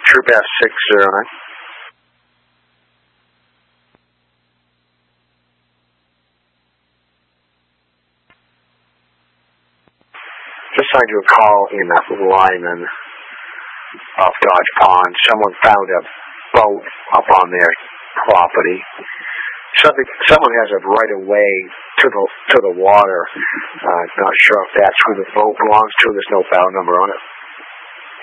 True Bass 609. Just signed you a call in Lyman off Dodge Pond. Someone found a boat up on their property. Someone has a right of way to the water. Not sure if that's who the boat belongs to. There's no bow number on it.